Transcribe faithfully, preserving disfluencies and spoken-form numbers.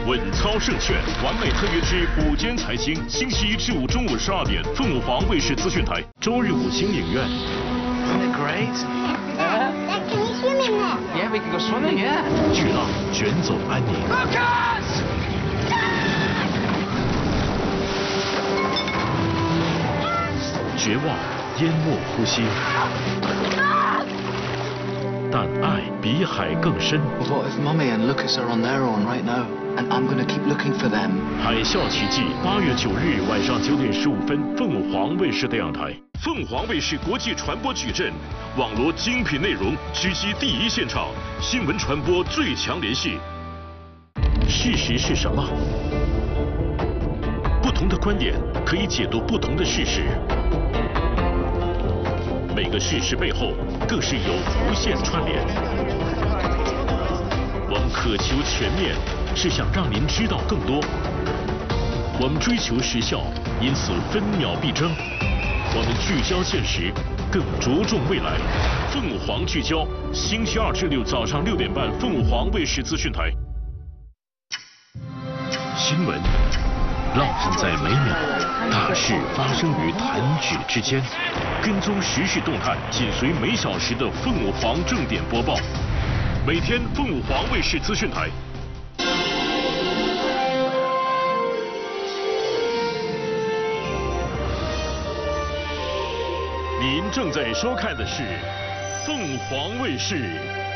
稳操胜券，完美特约之午间财经，星期一至五中午十二点，凤凰卫视资讯台。周日五星影院。 Isn't it great? Dad, Dad, can we swim in there? Yeah, we can go swimming. Yeah. 巨浪卷走安宁。 Lucas! 绝望淹没呼吸。但爱比海更深。 What if Mummy and Lucas are on their own right now, and I'm gonna keep looking for them? 海啸奇迹，八月九日晚上九点十五分，凤凰卫视电视台。凤凰卫视国际传播矩阵，网罗精品内容，狙击第一现场，新闻传播最强联系。事实是什么？不同的观点可以解读不同的事实。每个事实背后更是有无限串联。我们渴求全面，是想让您知道更多。我们追求时效，因此分秒必争。我们聚焦现实，更着重未来。凤凰聚焦，星期二至六早上六点半，凤凰卫视资讯台。新闻烙印在每秒，大事发生于弹指之间。跟踪时事动态，紧随每小时的凤凰正点播报。每天凤凰卫视资讯台。您正在收看的是凤凰卫视。